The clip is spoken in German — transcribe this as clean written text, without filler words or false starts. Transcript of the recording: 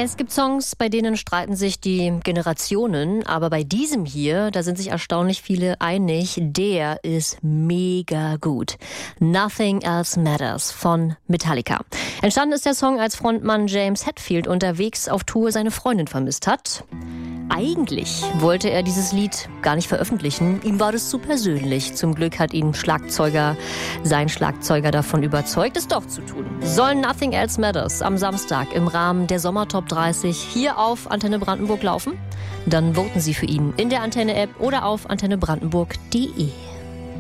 Es gibt Songs, bei denen streiten sich die Generationen, aber bei diesem hier, da sind sich erstaunlich viele einig, der ist mega gut. Nothing Else Matters von Metallica. Entstanden ist der Song, als Frontmann James Hetfield unterwegs auf Tour seine Freundin vermisst hat. Eigentlich wollte er dieses Lied gar nicht veröffentlichen. Ihm war das zu persönlich. Zum Glück hat ihn sein Schlagzeuger davon überzeugt, es doch zu tun. Soll Nothing Else Matters am Samstag im Rahmen der Sommertop 30 hier auf Antenne Brandenburg laufen? Dann voten Sie für ihn in der Antenne-App oder auf antennebrandenburg.de.